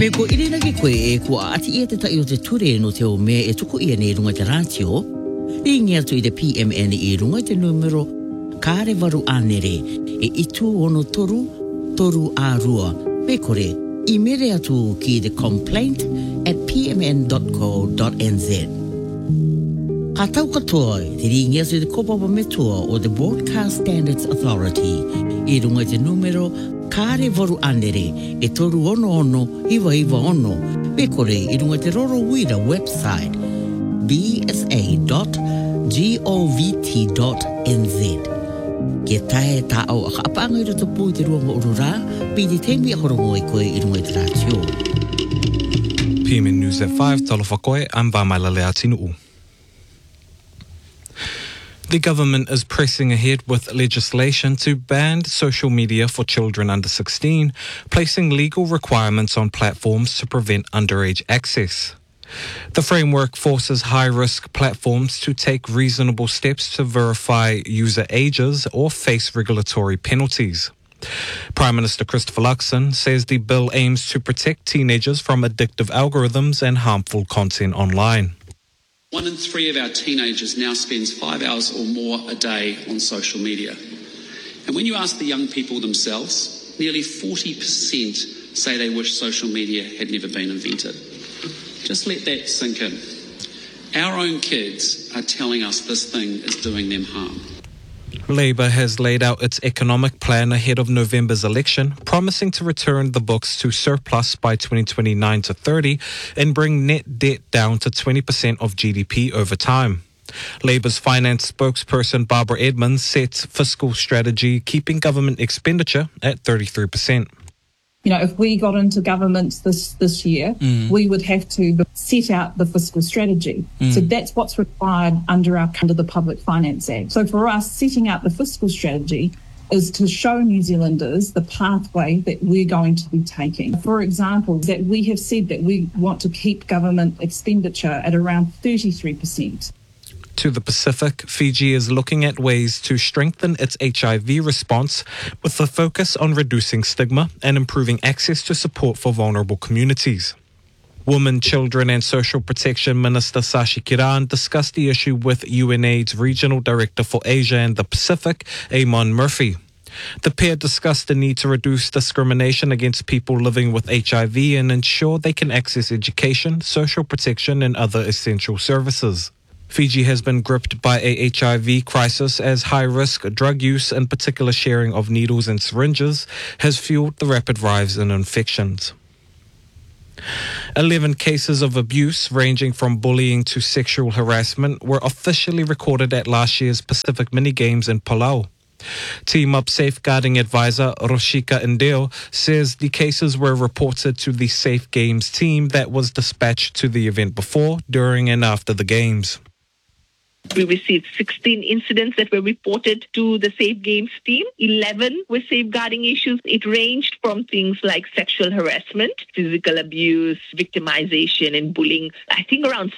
Me ko irina ki koe e kua ati ia te tai o te ture no te o mea e tuku ia nei runga te ratio. I ngi atu i te PMN i runga te numero kāre waru anere e itu ono toru a rua. Me kore, I mere atu ki the complaint@pmn.co.nz. Ha tau katoa te ringi atu i te kopapa metua o the Broadcast Standards Authority I runga te numero kāre waru anere e toru ono iwa ono me kore I runga te Roro Wira website bsa.govt.nz Ke tae ta au a kaapanga I rato pui te ruanga urura pi te teimi a horongo I koe I runga I te ratio. PMN News at 5, talofa koe, I'm Vamaila Leatinu. The government is pressing ahead with legislation to ban social media for children under 16, placing legal requirements on platforms to prevent underage access. The framework forces high-risk platforms to take reasonable steps to verify user ages or face regulatory penalties. Prime Minister Christopher Luxon says the bill aims to protect teenagers from addictive algorithms and harmful content online. 1 in 3 of our teenagers now spends 5 hours or more a day on social media. And when you ask the young people themselves, nearly 40% say they wish social media had never been invented. Just let that sink in. Our own kids are telling us this thing is doing them harm. Labour has laid out its economic plan ahead of November's election, promising to return the books to surplus by 2029 to 30 and bring net debt down to 20% of GDP over time. Labour's finance spokesperson Barbara Edmonds sets fiscal strategy, keeping government expenditure at 33%. You know, if we got into government this year, we would have to set out the fiscal strategy. So that's what's required under the Public Finance Act. So for us, setting out the fiscal strategy is to show New Zealanders the pathway that we're going to be taking. For example, that we have said that we want to keep government expenditure at around 33%. To the Pacific, Fiji is looking at ways to strengthen its HIV response with a focus on reducing stigma and improving access to support for vulnerable communities. Women, Children and Social Protection Minister Sashi Kiran discussed the issue with UNAIDS Regional Director for Asia and the Pacific, Eamon Murphy. The pair discussed the need to reduce discrimination against people living with HIV and ensure they can access education, social protection and other essential services. Fiji has been gripped by a HIV crisis as high-risk drug use, in particular sharing of needles and syringes, has fueled the rapid rise in infections. 11 cases of abuse ranging from bullying to sexual harassment were officially recorded at last year's Pacific Mini Games in Palau. Team Up Safeguarding Advisor Roshika Indeo says the cases were reported to the Safe Games team that was dispatched to the event before, during and after the Games. We received 16 incidents that were reported to the Safe Games team. 11 were safeguarding issues. It ranged from things like sexual harassment, physical abuse, victimization and bullying. I think around